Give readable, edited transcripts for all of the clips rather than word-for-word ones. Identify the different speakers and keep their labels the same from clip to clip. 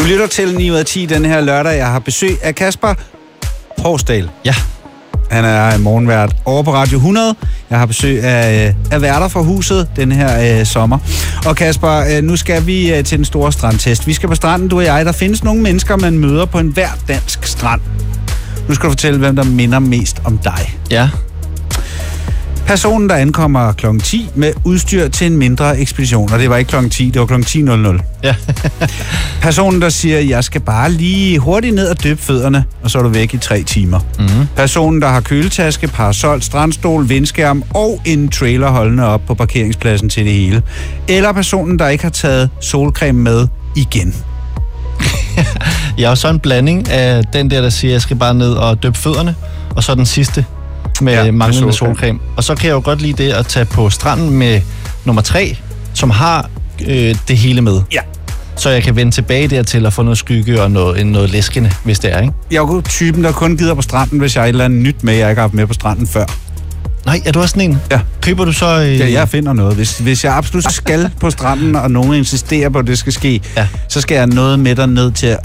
Speaker 1: lytter til 9 ud af 10 den her lørdag. Jeg har besøg af Kasper Porsdal.
Speaker 2: Ja.
Speaker 1: Han er morgenvært over på Radio 100. Jeg har besøg af værter fra huset den her sommer. Og Kasper, nu skal vi til den store strandtest. Vi skal på stranden, du og jeg. Der findes nogle mennesker, man møder på enhver dansk strand. Nu skal du fortælle, hvem der minder mest om dig.
Speaker 2: Ja.
Speaker 1: Personen, der ankommer kl. 10 med udstyr til en mindre ekspedition. Og det var ikke kl. 10, det var kl. 10.00.
Speaker 2: Ja.
Speaker 1: Personen, der siger, jeg skal bare lige hurtigt ned og dyppe fødderne, og så er du væk i 3 timer.
Speaker 2: Mm-hmm.
Speaker 1: Personen, der har køletaske, parasol, strandstol, vindskærm og en trailer holdende op på parkeringspladsen til det hele. Eller personen, der ikke har taget solcreme med igen.
Speaker 2: Jeg er jo så en blanding af den der siger, jeg skal bare ned og dyppe fødderne, og så den sidste med manglende solcreme. Og så kan jeg jo godt lide det at tage på stranden med nummer 3, som har det hele med.
Speaker 1: Ja.
Speaker 2: Så jeg kan vende tilbage dertil og få noget skygge og noget læskende, hvis det er, ikke?
Speaker 1: Jeg er jo typen, der kun gider på stranden, hvis jeg har et eller andet nyt med, jeg ikke har haft med på stranden før.
Speaker 2: Nej, er du også sådan en?
Speaker 1: Ja.
Speaker 2: Køber du så...
Speaker 1: Ja, jeg finder noget. Hvis jeg absolut skal på stranden, og nogen insisterer på, at det skal ske, så skal jeg noget med der ned til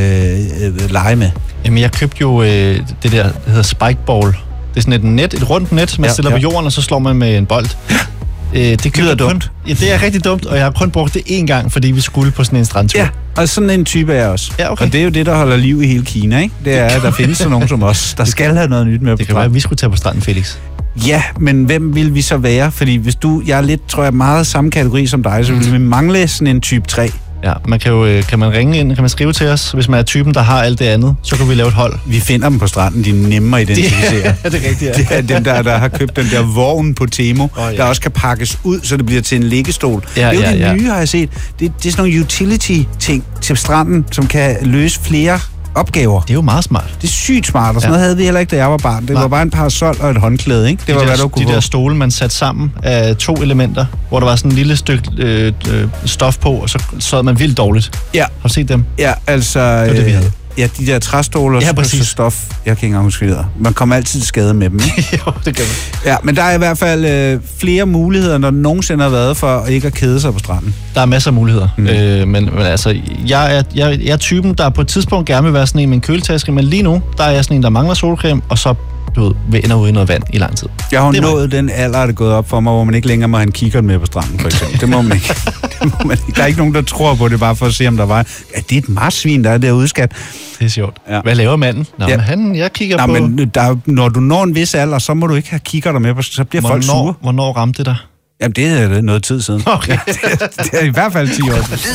Speaker 1: at lege med.
Speaker 2: Jamen, jeg købte jo det der hedder spikeball. Det er sådan et rundt net, man stiller på jorden, og så slår man med en bold. Det køber dumt. Ja, det er rigtig dumt, og jeg har kun brugt det én gang, fordi vi skulle på sådan en strandtur.
Speaker 1: Ja, og sådan en type er jeg også.
Speaker 2: Ja, okay.
Speaker 1: Og det er jo det, der holder liv i hele Kina, ikke? Det er, at der findes sådan nogen som os, der skal have noget nyt med på stranden.
Speaker 2: Det kan være, at vi skulle tage på stranden, Felix.
Speaker 1: Ja, men hvem vil vi så være? Fordi hvis jeg er lidt, tror jeg, meget samme kategori som dig, så vil vi mangle sådan en type 3.
Speaker 2: Ja, kan man ringe ind, kan man skrive til os, hvis man er typen, der har alt det andet, så kan vi lave et hold.
Speaker 1: Vi finder dem på stranden, de er nemmere at identificere.
Speaker 2: Det er rigtigt, ja.
Speaker 1: Det er dem, der har købt den der vogn på Temo, der også kan pakkes ud, så det bliver til en liggestol.
Speaker 2: Ja,
Speaker 1: det er jo det nye, har jeg set. Det er sådan nogle utility-ting til stranden, som kan løse flere opgaver.
Speaker 2: Det er jo meget smart.
Speaker 1: Det er sygt smart, og sådan noget havde vi heller ikke, da jeg var barn. Det var bare en parasol og et håndklæde, ikke? Det var, hvad du kunne
Speaker 2: de der stole, man satte sammen af 2 elementer, hvor der var sådan en lille stykke stof på, og så sad man vildt dårligt.
Speaker 1: Ja.
Speaker 2: Har du set dem?
Speaker 1: Ja, altså...
Speaker 2: Det var det, vi havde.
Speaker 1: Ja, de der træstole og så stof. Jeg kan ikke engang huske, det. Man kommer altid til skade med dem, ikke?
Speaker 2: Jo, det kan man.
Speaker 1: Ja, men der er i hvert fald flere muligheder, når nogensinde har været for ikke at kede sig på stranden.
Speaker 2: Der er masser af muligheder. Men altså, jeg er typen, der på et tidspunkt gerne vil være sådan en med en køletaske, men lige nu, der er jeg sådan en, der mangler solcreme, og så ender ude i noget vand i lang tid. Jeg har
Speaker 1: nået den alder, er det gået op for mig, hvor man ikke længere må have en kikkert med på stranden, for eksempel. Det må man ikke. Der er ikke nogen, der tror på det, bare for at se, om der var... Ja, det er et marsvin, der er derude, skat.
Speaker 2: Det er sjovt. Ja. Hvad laver manden? Nå, men jeg kigger på...
Speaker 1: Men når du når en vis alder, så må du ikke have kikkerter med, så bliver folk sure.
Speaker 2: Hvornår ramte det dig?
Speaker 1: Jamen, det er noget tid siden.
Speaker 2: Okay.
Speaker 1: Det er i hvert fald 10 år.